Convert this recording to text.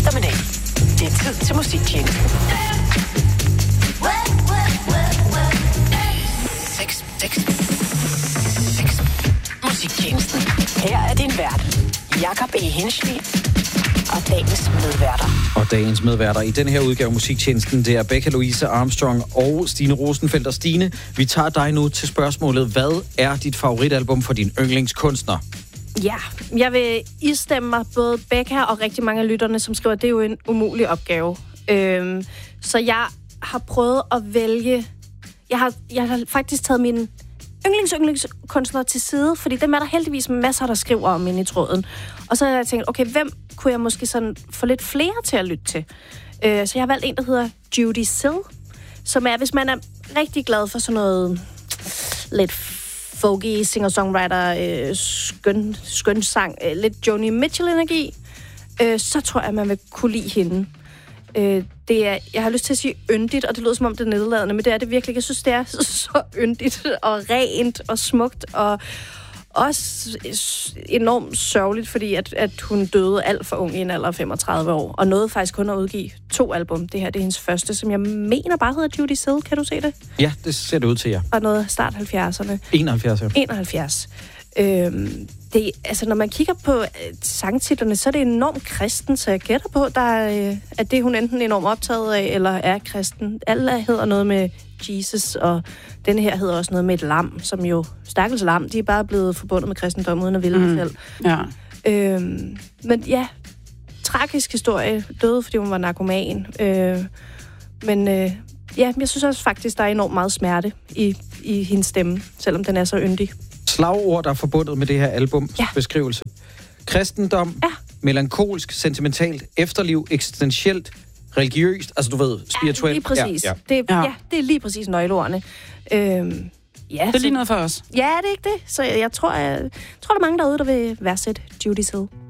eftermiddag. Det er tid til musiktjenesten. 6 musiktjenesten. Her er din vært, Jakob E. Henschli, og dagens medværter. Og dagens medværter i den her udgave af musiktjenesten, det er Becca Louise Armstrong og Stine Rosenfeldt. Og Stine, vi tager dig nu til spørgsmålet. Hvad er dit favoritalbum for din yndlingskunstner? Ja, jeg vil istemme mig både Becca og rigtig mange af lytterne, som skriver, at det er jo en umulig opgave. Så jeg har prøvet at vælge... Jeg har faktisk taget mine yndlingskunstnere til side, fordi dem er der heldigvis masser, der skriver om inde i tråden. Og så har jeg tænkt, okay, hvem kunne jeg måske sådan få lidt flere til at lytte til? Så jeg har valgt en, der hedder Judi Sill, som er, hvis man er rigtig glad for sådan noget lidt folky, singer-songwriter, skøn sang, lidt Joni Mitchell-energi, så tror jeg, man vil kunne lide hende. Det er, jeg har lyst til at sige yndigt, og det lyder som om det er nedladende, men det er det virkelig. Jeg synes, det er så yndigt og rent og smukt, og også enormt sørgeligt, fordi at hun døde alt for ung i en alder af 35 år, og nåede faktisk kun at udgive 2 album. Det her, det er hendes første, som jeg mener bare hedder Judi Sill. Kan du se det? Ja, det ser det ud til, ja. Og noget start 70'erne. 71, ja. 71. Det, altså, når man kigger på sangtitlerne, så er det enormt kristen, så jeg gætter på, at det hun enten enormt optaget af, eller er kristen. Alle hedder noget med Jesus, og denne her hedder også noget med et lam, som jo, stakkels lam, de er bare blevet forbundet med kristendom, uden at ville det selv. Ja. Men ja, tragisk historie, døde, fordi hun var narkoman. Men jeg synes også faktisk, der er enormt meget smerte i hendes stemme, selvom den er så yndig. Slagord, der er forbundet med det her albums beskrivelse. Kristendom, melankolsk, sentimentalt, efterliv, eksistentielt, religiøst, altså du ved, spirituelt. Lige præcis. Ja. Det er lige præcis nøgleordene. Det er lige noget for os. Ja, det er ikke det. Så jeg tror, der er mange derude, der vil værdsætte Judi Sill.